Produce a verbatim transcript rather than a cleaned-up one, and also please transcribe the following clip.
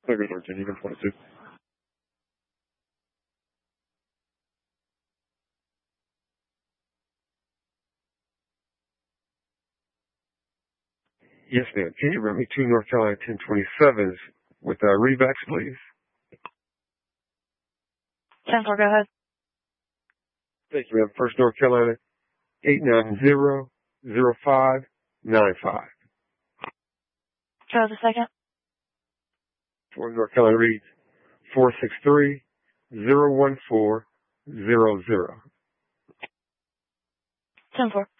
Clear Virginia, twenty-two. Yes, ma'am. Can you run me two North Carolina ten twenty-sevens with uh, rebacks, please? ten four, go ahead. Thank you, ma'am. First North Carolina, eight nine zero zero five nine five. Try the second. For North Carolina reads four six three zero one four zero zero. ten four.